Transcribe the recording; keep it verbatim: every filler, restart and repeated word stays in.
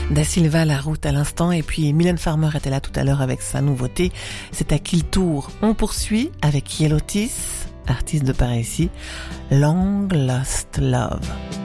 Da Silva, La Route à l'instant, et puis Mylène Farmer était là tout à l'heure avec sa nouveauté. C'est à qui le tour? On poursuit avec Yellow Teeth, artiste de par ici, Long Lost Love.